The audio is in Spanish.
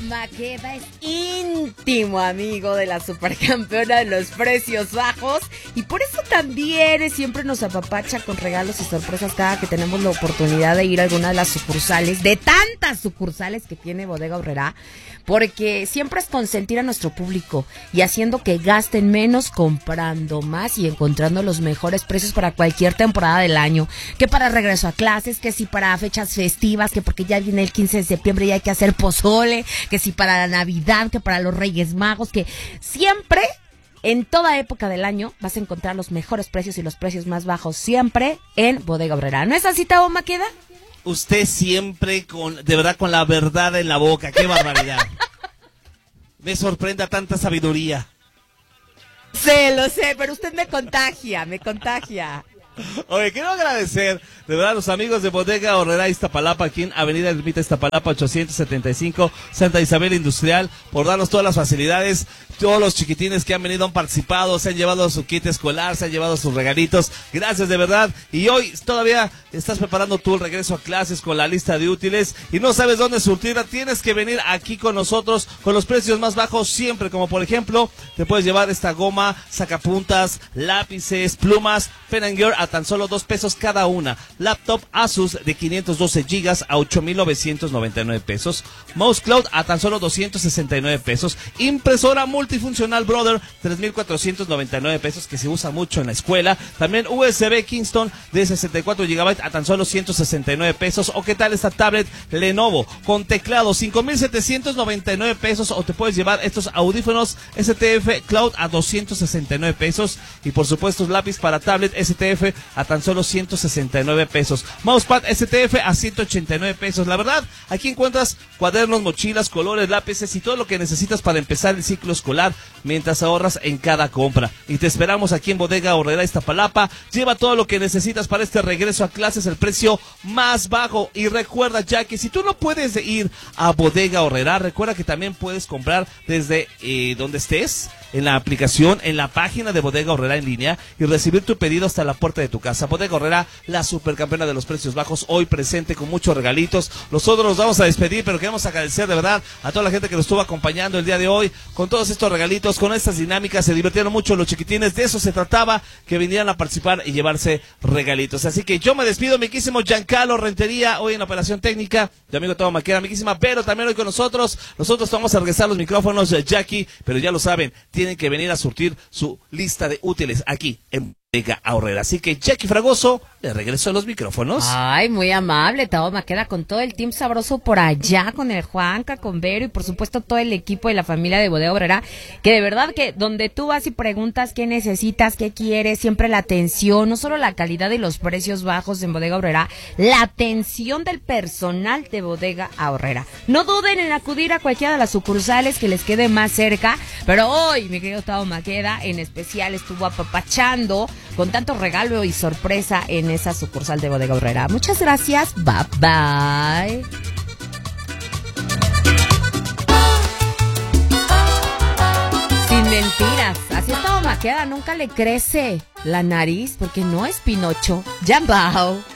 Maqueda es íntimo amigo de la supercampeona de los precios bajos y por eso también siempre nos apapacha con regalos y sorpresas cada que tenemos la oportunidad de ir a alguna de las sucursales, de tantas sucursales que tiene Bodega Aurrerá, porque siempre es consentir a nuestro público y haciendo que gasten menos, comprando más y encontrando los mejores precios para cualquier temporada del año, que para regreso a clases, que si para fechas festivas, que porque ya viene el 15 de septiembre y hay que hacer pozole, que si para la Navidad, que para los Reyes Magos, que siempre, en toda época del año, vas a encontrar los mejores precios y los precios más bajos, siempre en Bodega Aurrerá. ¿No es así, Tavo Maqueda? Usted siempre de verdad con la verdad en la boca, qué barbaridad. Me sorprende tanta sabiduría. Lo sé, pero usted me contagia. Oye, quiero agradecer de verdad a los amigos de Bodega Aurrerá Iztapalapa, aquí en Avenida Ermita Iztapalapa 875, Santa Isabel Industrial, por darnos todas las facilidades. Todos los chiquitines que han venido han participado, se han llevado su kit escolar, se han llevado sus regalitos. Gracias de verdad. Y hoy todavía estás preparando tú el regreso a clases con la lista de útiles y no sabes dónde surtirla. Tienes que venir aquí con nosotros con los precios más bajos siempre, como por ejemplo, te puedes llevar esta goma, sacapuntas, lápices, plumas, Pen and Gear a tan solo $2 cada una. Laptop Asus de 512 gigas a 8,999 pesos. Mouse Cloud a tan solo 269 pesos. Impresora multifuncional Brother, 3,499 pesos, que se usa mucho en la escuela. También USB Kingston de 64 GB a tan solo 169 pesos. O qué tal esta tablet Lenovo con teclado, 5,799 pesos. O te puedes llevar estos audífonos STF Cloud a 269 pesos. Y por supuesto lápiz para tablet STF a tan solo 169 pesos. Mousepad STF a 189 pesos. La verdad, aquí encuentras cuadernos, mochilas, colores, lápices y todo lo que necesitas para empezar el ciclo escolar mientras ahorras en cada compra. Y te esperamos aquí en Bodega Aurrerá Iztapalapa. Lleva todo lo que necesitas para este regreso a clases, el precio más bajo. Y recuerda ya que si tú no puedes ir a Bodega Aurrerá, recuerda que también puedes comprar desde donde estés, en la aplicación, en la página de Bodega Aurrerá en línea y recibir tu pedido hasta la puerta de tu casa. Bodega Aurrerá, la supercampeona de los precios bajos, hoy presente con muchos regalitos. Nosotros nos vamos a despedir, pero queremos agradecer de verdad a toda la gente que nos estuvo acompañando el día de hoy con todos estos regalitos, con estas dinámicas. Se divirtieron mucho los chiquitines, de eso se trataba, que vinieran a participar y llevarse regalitos. Así que yo me despido, mi quísimo Giancarlo Rentería, hoy en la operación técnica, mi amigo Tavo Maqueda, mi quísima, pero también hoy con nosotros vamos a regresar los micrófonos, Jackie, pero ya lo saben, tienen que venir a surtir su lista de útiles aquí en Bodega Aurrerá. Así que Jackie Fragoso, le regreso a los micrófonos. Ay, muy amable, Tavo Maqueda, con todo el team sabroso por allá, con el Juanca, con Vero y por supuesto todo el equipo de la familia de Bodega Aurrerá, que de verdad que donde tú vas y preguntas qué necesitas, qué quieres, siempre la atención, no solo la calidad y los precios bajos en Bodega Aurrerá, la atención del personal de Bodega Aurrerá. No duden en acudir a cualquiera de las sucursales que les quede más cerca, pero hoy, mi querido Tavo Maqueda, en especial estuvo apapachando con tanto regalo y sorpresa en esa sucursal de Bodega Aurrerá. Muchas gracias, bye bye. Sin mentiras, así es Tavo Maqueda, nunca le crece la nariz porque no es Pinocho. Jambao.